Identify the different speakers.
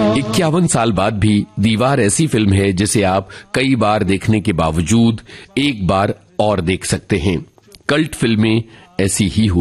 Speaker 1: 51 साल बाद भी दीवार ऐसी फिल्म है जिसे आप कई बार देखने के बावजूद एक बार और देख सकते हैं। कल्ट फिल्में ऐसी ही